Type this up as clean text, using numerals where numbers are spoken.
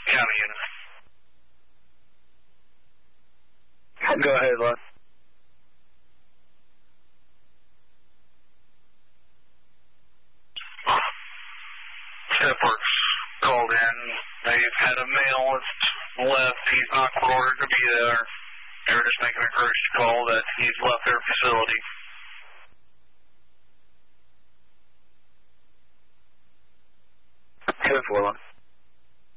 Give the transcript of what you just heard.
County unit. Go ahead, Les. Stepworks called in. They've had a male that's left. He's not ordered to be there. They're just making a courtesy call that he's left their facility. Good for them.